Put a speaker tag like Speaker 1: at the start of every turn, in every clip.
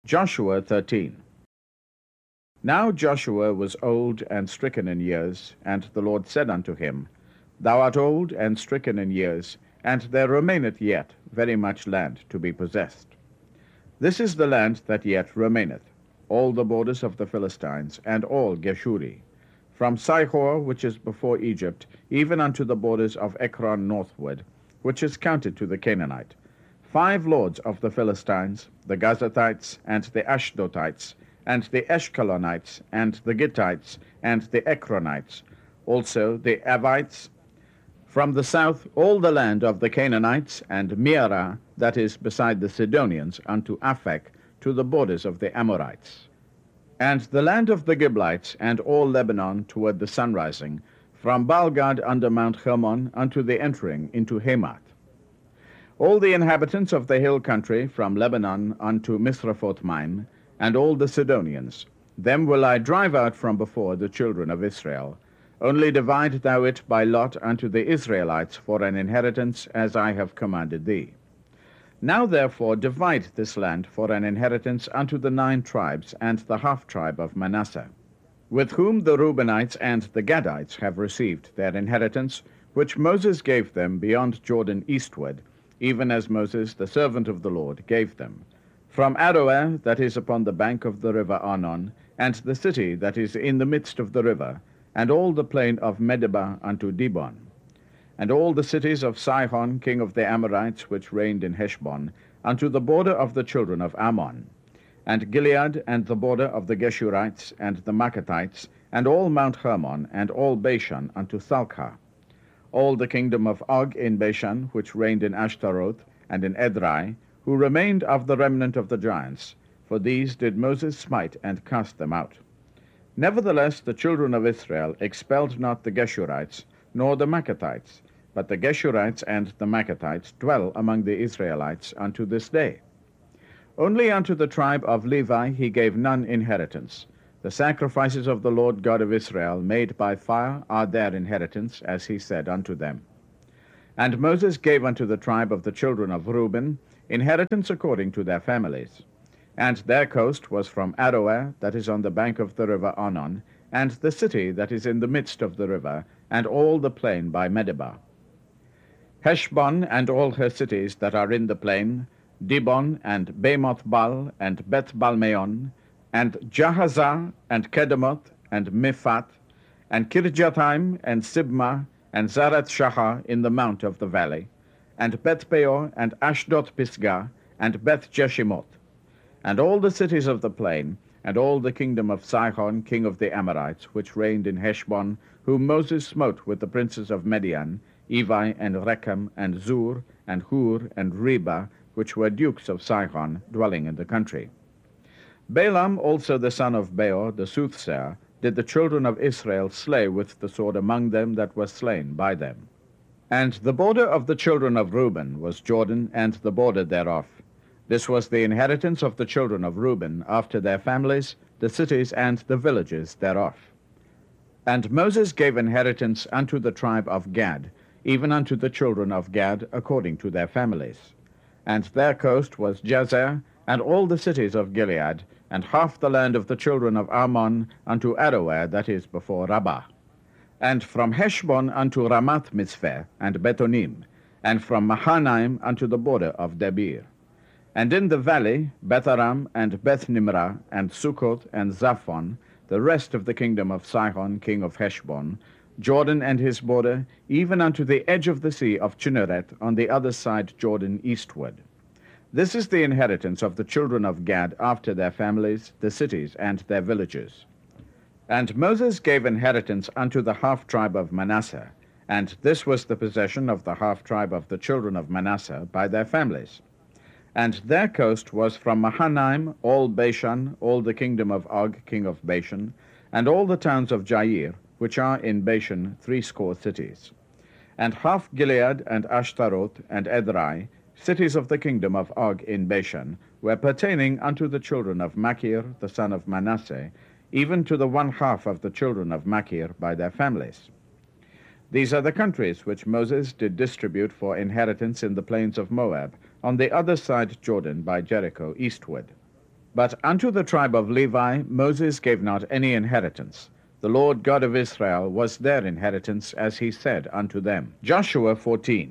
Speaker 1: Joshua 13. Now Joshua was old and stricken in years, and the Lord said unto him, Thou art old and stricken in years, and there remaineth yet very much land to be possessed. This is the land that yet remaineth, all the borders of the Philistines, and all Geshuri, from Sihor, which is before Egypt, even unto the borders of Ekron northward, which is counted to the Canaanite. 5 lords of the Philistines, the Gazathites, and the Ashdotites, and the Eshkalonites, and the Gittites, and the Ekronites, also the Avites. From the south all the land of the Canaanites, and Mearah, that is beside the Sidonians, unto Aphek, to the borders of the Amorites. And the land of the Giblites, and all Lebanon toward the sunrising, from Baalgad under Mount Hermon unto the entering into Hamath. All the inhabitants of the hill country, from Lebanon unto Misrephoth-maim, and all the Sidonians, them will I drive out from before the children of Israel. Only divide thou it by lot unto the Israelites for an inheritance, as I have commanded thee. Now therefore divide this land for an inheritance unto the 9 tribes and the half-tribe of Manasseh, with whom the Reubenites and the Gadites have received their inheritance, which Moses gave them beyond Jordan eastward, even as Moses the servant of the Lord gave them, from Aroer, that is upon the bank of the river Arnon, and the city that is in the midst of the river, and all the plain of Medeba unto Dibon, and all the cities of Sihon king of the Amorites, which reigned in Heshbon, unto the border of the children of Ammon, and Gilead, and the border of the Geshurites, and the Maccathites, and all Mount Hermon, and all Bashan unto Thalcah, all the kingdom of Og in Bashan, which reigned in Ashtaroth, and in Edrei, who remained of the remnant of the giants, for these did Moses smite and cast them out. Nevertheless the children of Israel expelled not the Geshurites, nor the Maccathites, but the Geshurites and the Maccathites dwell among the Israelites unto this day. Only unto the tribe of Levi he gave none inheritance. The sacrifices of the Lord God of Israel made by fire are their inheritance, as he said unto them. And Moses gave unto the tribe of the children of Reuben inheritance according to their families. And their coast was from Aroer, that is on the bank of the river Arnon, and the city that is in the midst of the river, and all the plain by Medeba. Heshbon and all her cities that are in the plain, Dibon and Bamoth-Bal and Beth-Balmeon, and Jahazah and Kedemoth and Mephat, and Kirjathaim and Sibmah, and Zarath-Shahar in the mount of the valley, and Beth-peor, and Ashdod-Pisgah, and Beth-Jeshimoth, and all the cities of the plain, and all the kingdom of Sihon king of the Amorites, which reigned in Heshbon, whom Moses smote with the princes of Midian, Evi and Rechem, and Zur, and Hur, and Reba, which were dukes of Sihon, dwelling in the country. Balaam also the son of Beor, the soothsayer, did the children of Israel slay with the sword among them that were slain by them. And the border of the children of Reuben was Jordan, and the border thereof. This was the inheritance of the children of Reuben, after their families, the cities and the villages thereof. And Moses gave inheritance unto the tribe of Gad, even unto the children of Gad, according to their families. And their coast was Jazer, and all the cities of Gilead, and half the land of the children of Ammon unto Aroer, that is before Rabbah. And from Heshbon unto Ramath-Mizpeh and Betonim, and from Mahanaim unto the border of Debir. And in the valley, Betharam and Beth-Nimrah and Succoth and Zaphon, the rest of the kingdom of Sihon king of Heshbon, Jordan and his border, even unto the edge of the sea of Chinnereth on the other side Jordan eastward. This is the inheritance of the children of Gad after their families, the cities and their villages. And Moses gave inheritance unto the half-tribe of Manasseh, and this was the possession of the half-tribe of the children of Manasseh by their families. And their coast was from Mahanaim, all Bashan, all the kingdom of Og king of Bashan, and all the towns of Jair, which are in Bashan 80 cities. And half Gilead and Ashtaroth and Edrei, cities of the kingdom of Og in Bashan, were pertaining unto the children of Machir the son of Manasseh, even to the 1/2 of the children of Machir by their families. These are the countries which Moses did distribute for inheritance in the plains of Moab, on the other side Jordan by Jericho eastward. But unto the tribe of Levi Moses gave not any inheritance. The Lord God of Israel was their inheritance, as he said unto them. Joshua 14.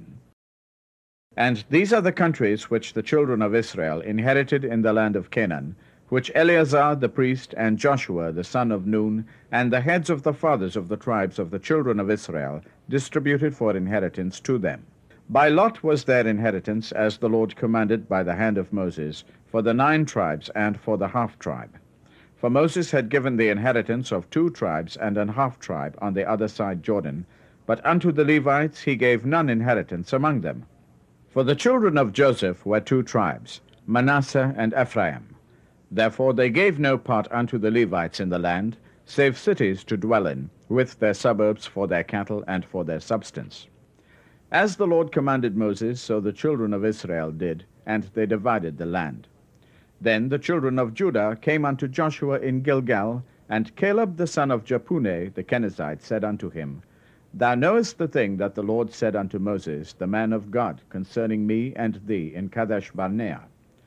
Speaker 1: And these are the countries which the children of Israel inherited in the land of Canaan, which Eleazar the priest and Joshua the son of Nun, and the heads of the fathers of the tribes of the children of Israel, distributed for inheritance to them. By lot was their inheritance, as the Lord commanded by the hand of Moses, for the 9 tribes and for the half-tribe. For Moses had given the inheritance of 2 tribes and an half-tribe on the other side Jordan, but unto the Levites he gave none inheritance among them. For the children of Joseph were 2 tribes, Manasseh and Ephraim. Therefore they gave no part unto the Levites in the land, save cities to dwell in, with their suburbs for their cattle and for their substance. As the Lord commanded Moses, so the children of Israel did, and they divided the land. Then the children of Judah came unto Joshua in Gilgal, and Caleb the son of Jephunneh the Kenizzite said unto him, Thou knowest the thing that the Lord said unto Moses, the man of God, concerning me and thee in Kadesh Barnea.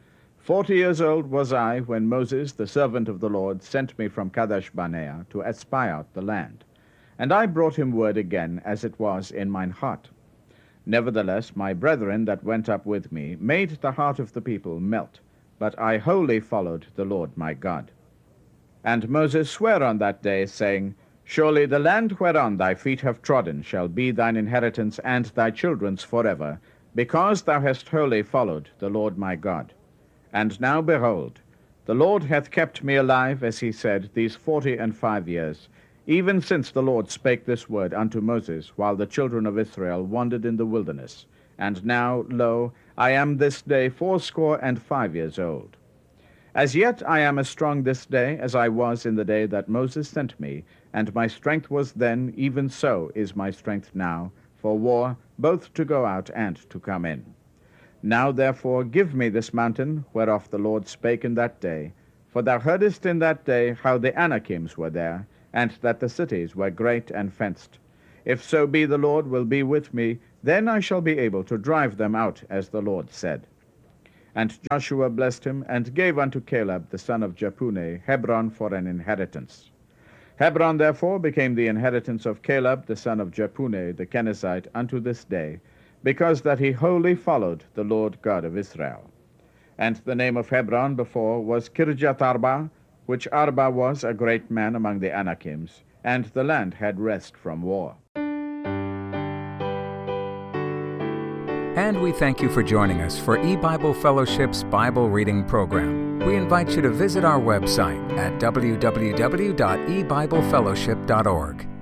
Speaker 1: 40 years old was I when Moses, the servant of the Lord, sent me from Kadesh Barnea to espy out the land. And I brought him word again, as it was in mine heart. Nevertheless, my brethren that went up with me made the heart of the people melt, but I wholly followed the Lord my God. And Moses sware on that day, saying, Surely the land whereon thy feet have trodden shall be thine inheritance and thy children's forever, because thou hast wholly followed the Lord my God. And now, behold, the Lord hath kept me alive, as he said, these 45 years, even since the Lord spake this word unto Moses, while the children of Israel wandered in the wilderness. And now, lo, I am this day 85 years old. As yet I am as strong this day as I was in the day that Moses sent me, and my strength was then, even so is my strength now, for war, both to go out and to come in. Now therefore give me this mountain, whereof the Lord spake in that day, for thou heardest in that day how the Anakims were there, and that the cities were great and fenced. If so be the Lord will be with me, then I shall be able to drive them out, as the Lord said. And Joshua blessed him, and gave unto Caleb the son of Jephunneh Hebron for an inheritance. Hebron therefore became the inheritance of Caleb the son of Jephunneh the Kenizzite unto this day, because that he wholly followed the Lord God of Israel. And the name of Hebron before was Kirjath Arba, which Arba was a great man among the Anakims, and the land had rest from war.
Speaker 2: And we thank you for joining us for eBible Fellowship's Bible Reading Program. We invite you to visit our website at www.ebiblefellowship.org.